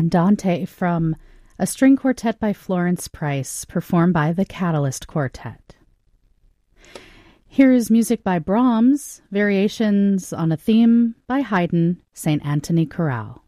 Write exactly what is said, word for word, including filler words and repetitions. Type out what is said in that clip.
Andante from a string quartet by Florence Price, performed by the Catalyst Quartet. Here's music by Brahms, variations on a theme by Haydn, Saint Anthony Chorale.